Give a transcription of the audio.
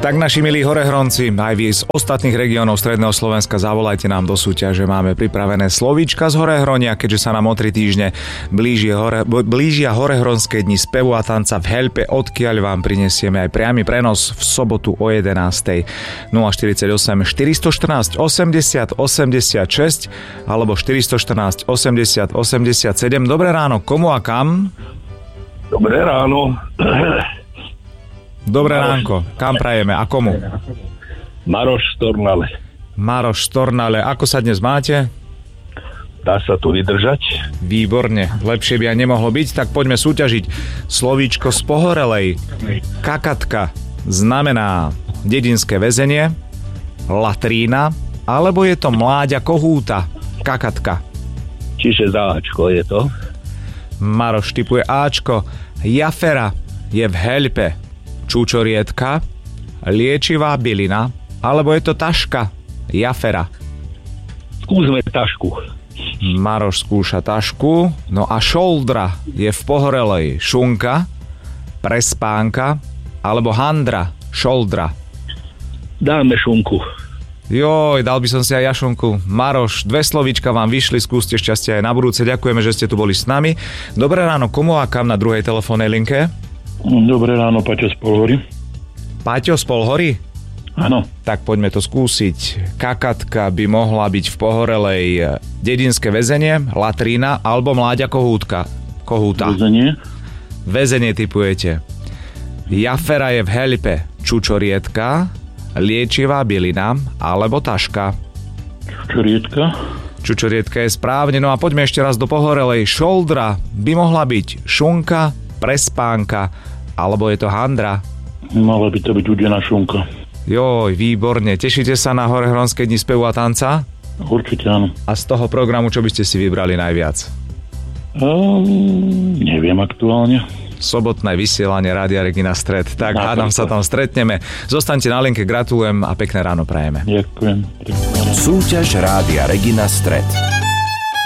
Tak naši milí horehronci, aj vy z ostatných regiónov stredného Slovenska, zavolajte nám do súťaže. Máme pripravené slovíčka z Horehronia, keďže sa nám o 3 týždne blížia horehronské dni spevu a tanca v Helpe, odkiaľ vám prinesieme aj priamy prenos v sobotu o 11:00. 048 414 80 86 alebo 414 80 87. Dobré ráno, komu a kam? Dobré ráno. Dobré ránko. Kam prajeme a komu? Maroš Stornale. Maroš Stornale. Ako sa dnes máte? Dá sa tu vydržať? Výborne. Lepšie by aj nemohlo byť, tak poďme súťažiť. Slovíčko z Pohorelej. Kakatka znamená dedinské väzenie, latrína, alebo je to mláďa kohúta? Kakatka. Čiže záčko je to? Maroš tipuje Ačko. Jafera je v Helpe. Čučorietka, liečivá bylina, alebo je to taška? Jafera. Skúsme tašku. Maroš skúša tašku. No a šoldra je v Pohorelej. Šunka, prespánka, alebo handra? Šoldra. Dáme šunku. Joj, dal by som si aj ja šunku. Maroš, 2 slovíčka vám vyšli, skúste šťastie aj na budúce. Ďakujeme, že ste tu boli s nami. Dobré ráno, komu a kam na druhej telefónnej linke? Dobré ráno, Paťo z Polhory. Paťo z Polhory? Áno. Tak poďme to skúsiť. Kakatka by mohla byť v Pohorelej dedinské väzenie, latrína alebo mláďa kohúta. Väzenie. Väzenie tipujete. Jafera je v Helpe. Čučorietka, liečivá bylina alebo taška? Čučorietka. Čučorietka je správne. No a poďme ešte raz do Pohorelej. Šoldra by mohla byť šunka, prespánka, alebo je to handra? Mala by to byť udená šunka. Joj, výborne. Tešíte sa na horehronské dni spevu a tanca? Určite áno. A z toho programu, čo by ste si vybrali najviac? Neviem aktuálne. Sobotné vysielanie Rádia Regina Stred. Tak hádam sa tam stretneme. Zostaňte na linke, gratulujem a pekné ráno prajeme. Ďakujem. Súťaž Rádia Regina Stred.